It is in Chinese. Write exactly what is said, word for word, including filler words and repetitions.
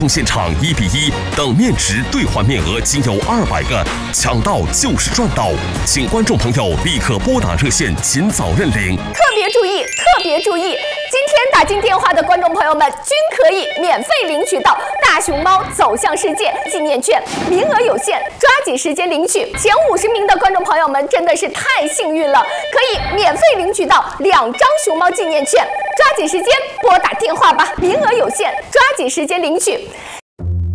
现场一比一，等面值兑换面额仅有二百个，抢到就是赚到，请观众朋友立刻拨打热线，尽早认领。 特别注意，特别注意，今天打进电话的观众朋友们均可以免费领取到大熊猫走向世界纪念券，名额有限，抓紧时间领取。前五十名的观众朋友们真的是太幸运了，可以免费领取到两张熊猫纪念券，抓紧时间拨打电话吧，名额有限，抓紧时间领取。